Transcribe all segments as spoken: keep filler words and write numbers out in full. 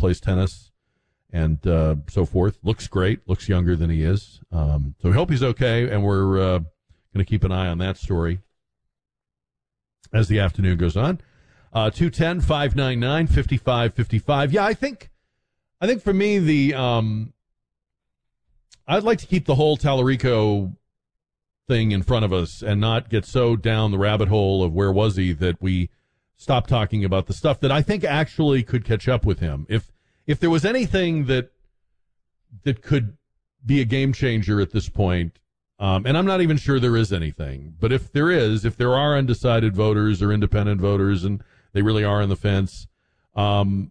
plays tennis and uh, so forth. Looks great. Looks younger than he is. Um, so we hope he's okay, and we're uh, going to keep an eye on that story as the afternoon goes on. Uh, two one zero, five nine nine, five five five five. Yeah, I think, I think for me, the um, I'd like to keep the whole Tallarico thing in front of us and not get so down the rabbit hole of where was he that we stop talking about the stuff that I think actually could catch up with him. If if there was anything that that could be a game changer at this point, um, and I'm not even sure there is anything, but if there is, if there are undecided voters or independent voters and they really are on the fence, um,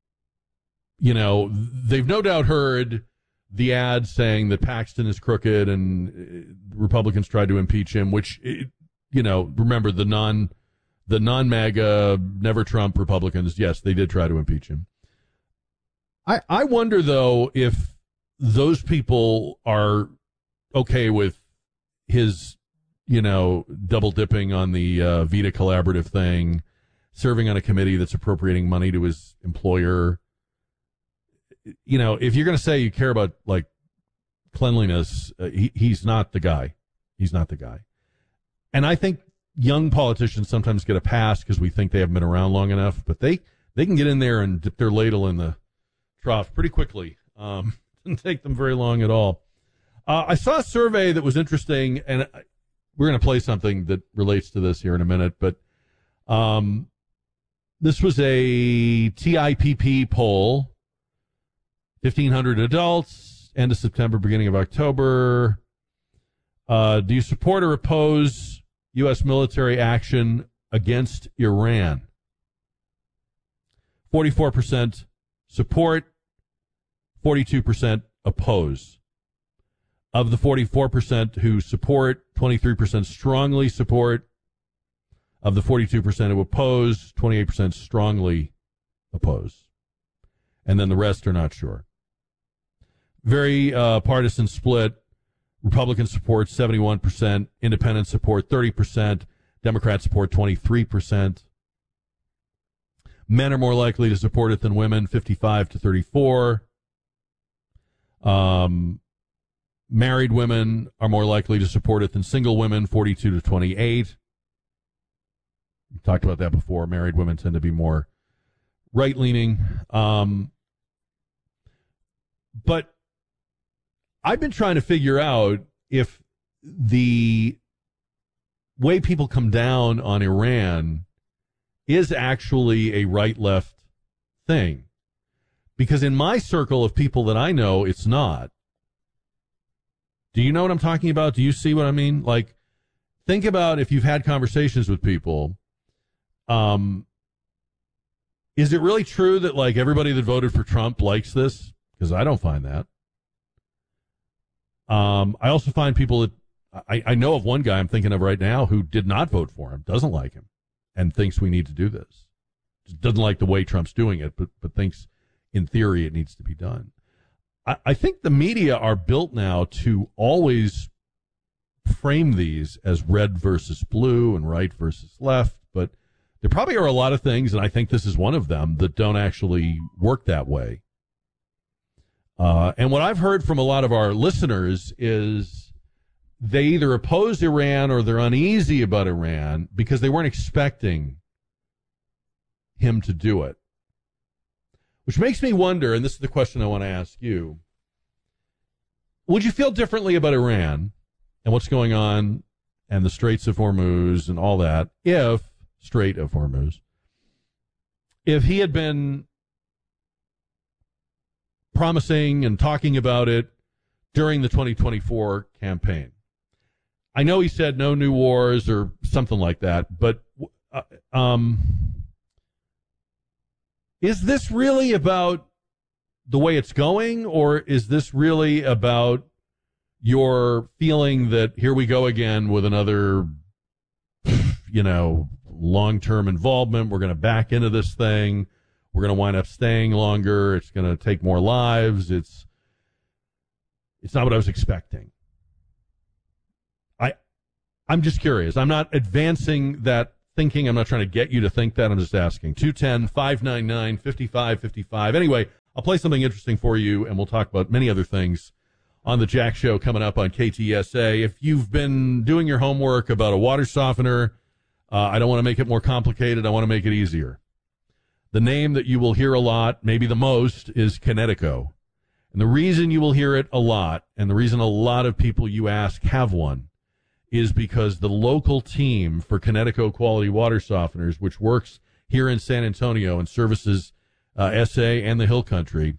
you know, they've no doubt heard the ad saying that Paxton is crooked and Republicans tried to impeach him, which, you know, remember the non, the non-MAGA, never Trump Republicans, yes, they did try to impeach him. I, I wonder, though, if those people are okay with his, you know, double dipping on the uh, Vita Collaborative thing, serving on a committee that's appropriating money to his employer. You know, if you're going to say you care about, like, cleanliness, uh, he, he's not the guy. He's not the guy. And I think young politicians sometimes get a pass because we think they haven't been around long enough, but they, they can get in there and dip their ladle in the trough pretty quickly. Um, doesn't take them very long at all. Uh, I saw a survey that was interesting, and we're going to play something that relates to this here in a minute, but um, this was a T I P P poll. fifteen hundred adults, end of September, beginning of October. Uh, do you support or oppose U S military action against Iran? forty-four percent support, forty-two percent oppose. Of the forty-four percent who support, twenty-three percent strongly support. Of the forty-two percent who oppose, twenty-eight percent strongly oppose. And then the rest are not sure. Very uh, partisan split. Republican support seventy-one percent, independent support thirty percent, Democrat support twenty-three percent. Men are more likely to support it than women, fifty-five to thirty-four. Um, married women are more likely to support it than single women, forty-two to twenty-eight. We talked about that before. Married women tend to be more right-leaning. Um, but I've been trying to figure out if the way people come down on Iran is actually a right-left thing. Because in my circle of people that I know, it's not. Do you know what I'm talking about? Do you see what I mean? Like, think about if you've had conversations with people. Um, is it really true that, like, everybody that voted for Trump likes this? Because I don't find that. Um, I also find people that I, I know of one guy I'm thinking of right now who did not vote for him, doesn't like him, and thinks we need to do this. Just doesn't like the way Trump's doing it, but but thinks in theory it needs to be done. I, I think the media are built now to always frame these as red versus blue and right versus left, but there probably are a lot of things, and I think this is one of them, that don't actually work that way. Uh, and what I've heard from a lot of our listeners is they either oppose Iran or they're uneasy about Iran because they weren't expecting him to do it. Which makes me wonder, and this is the question I want to ask you, would you feel differently about Iran and what's going on and the Straits of Hormuz and all that if, Strait of Hormuz, if he had been promising and talking about it during the twenty twenty-four campaign? I know he said no new wars or something like that, but uh, um, is this really about the way it's going, or is this really about your feeling that here we go again with another, you know, long-term involvement? We're going to back into this thing. We're going to wind up staying longer. It's going to take more lives. It's it's not what I was expecting. I, I'm just curious. I'm not advancing that thinking. I'm not trying to get you to think that. I'm just asking. two one zero, five nine nine, five five five five. Anyway, I'll play something interesting for you, and we'll talk about many other things on the Jack Show coming up on K T S A. If you've been doing your homework about a water softener, uh, I don't want to make it more complicated. I want to make it easier. The name that you will hear a lot, maybe the most, is Kinetico. And the reason you will hear it a lot, and the reason a lot of people you ask have one, is because the local team for Kinetico Quality Water Softeners, which works here in San Antonio and services uh, S A and the Hill Country,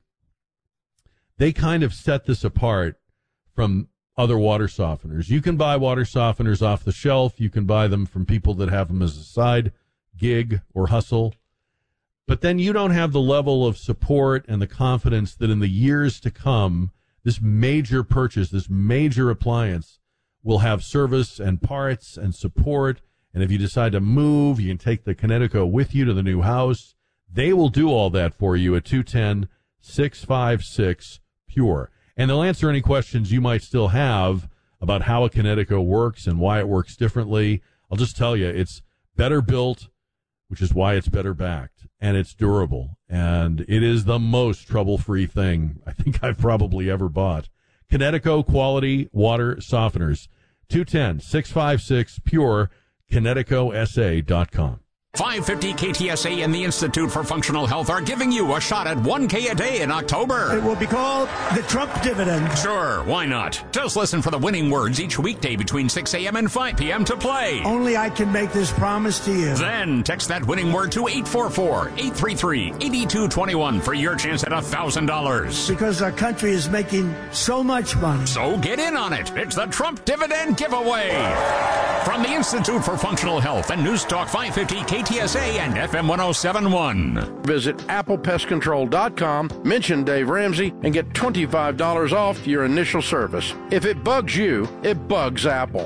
they kind of set this apart from other water softeners. You can buy water softeners off the shelf. You can buy them from people that have them as a side gig or hustle. But then you don't have the level of support and the confidence that in the years to come, this major purchase, this major appliance will have service and parts and support. And if you decide to move, you can take the Kinetico with you to the new house. They will do all that for you at two one zero, six five six, P U R E. And they'll answer any questions you might still have about how a Kinetico works and why it works differently. I'll just tell you, it's better built, which is why it's better backed, and it's durable. And it is the most trouble-free thing I think I've probably ever bought. Kinetico Quality Water Softeners, two one zero, six five six, P U R E, kinetico s a dot com. five fifty K T S A and the Institute for Functional Health are giving you a shot at one K a day in October. It will be called the Trump dividend. Sure, why not? Just listen for the winning words each weekday between six a.m. and five p.m. to play. Only I can make this promise to you. Then text that winning word to eight four four, eight three three, eight two two one for your chance at one thousand dollars. Because our country is making so much money. So get in on it. It's the Trump dividend giveaway. From the Institute for Functional Health and News Talk five fifty K T S A and F M one oh seven point one. Visit apple pest control dot com, mention Dave Ramsey, and get twenty-five dollars off your initial service. If it bugs you, it bugs Apple.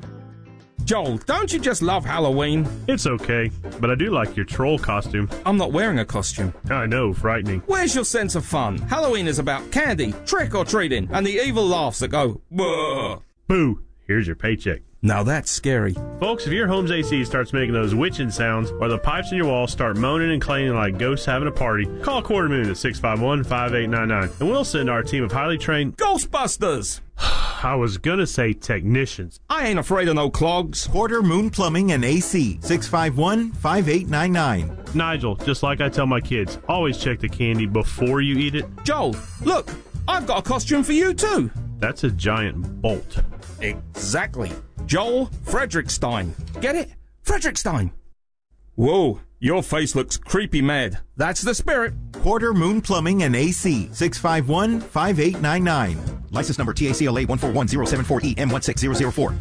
Joel, don't you just love Halloween? It's okay, but I do like your troll costume. I'm not wearing a costume. I know, frightening. Where's your sense of fun? Halloween is about candy, trick-or-treating, and the evil laughs that go, "Boo." Boo! Here's your paycheck. Now that's scary. Folks, if your home's A C starts making those witching sounds or the pipes in your wall start moaning and clanging like ghosts having a party, call Quarter Moon at six five one, five eight nine nine, and we'll send our team of highly trained Ghostbusters! I was gonna say technicians. I ain't afraid of no clogs. Quarter Moon Plumbing and A C, six five one, five eight nine nine. Nigel, just like I tell my kids, always check the candy before you eat it. Joel, look, I've got a costume for you too. That's a giant bolt. Exactly. Joel Frederickstein. Get it? Frederickstein. Whoa, your face looks creepy mad. That's the spirit. Quarter Moon Plumbing and A C, six five one, five eight nine nine. License number T A C L A one four one zero seven four E M one six zero zero four.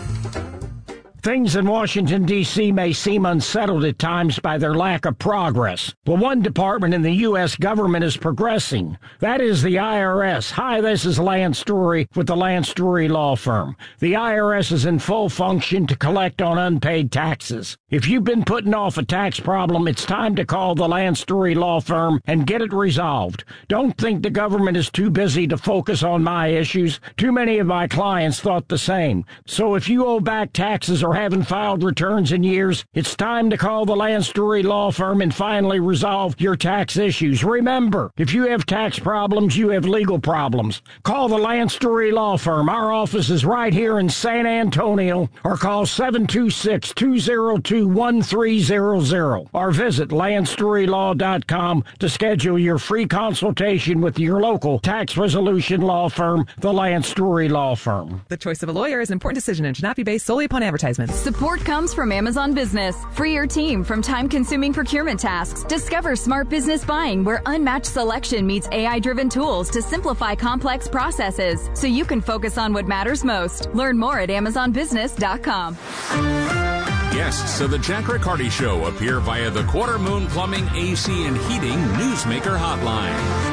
Things in Washington, D C may seem unsettled at times by their lack of progress. But one department in the U S government is progressing. That is the I R S. Hi, this is Lance Story with the Lance Story Law Firm. The I R S is in full function to collect on unpaid taxes. If you've been putting off a tax problem, it's time to call the Lance Story Law Firm and get it resolved. Don't think the government is too busy to focus on my issues. Too many of my clients thought the same. So if you owe back taxes or haven't filed returns in years, it's time to call the Lance Story Law Firm and finally resolve your tax issues. Remember, if you have tax problems, you have legal problems. Call the Lance Story Law Firm. Our office is right here in San Antonio, or call seven two six, two zero two, one three zero zero, or visit lance story law dot com to schedule your free consultation with your local tax resolution law firm, the Lance Story Law Firm. The choice of a lawyer is an important decision and should not be based solely upon advertisements. Support comes from Amazon Business. Free your team from time-consuming procurement tasks. Discover smart business buying where unmatched selection meets A I-driven tools to simplify complex processes so you can focus on what matters most. Learn more at amazon business dot com. Guests of the Jack Riccardi Show appear via the Quarter Moon Plumbing, A C, and Heating Newsmaker Hotline.